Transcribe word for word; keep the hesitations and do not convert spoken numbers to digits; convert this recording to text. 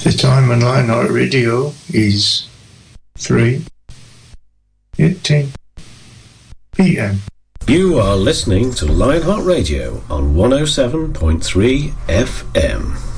The time on Lionheart Radio is three eighteen p m. You are listening to Lionheart Radio on one oh seven point three F M.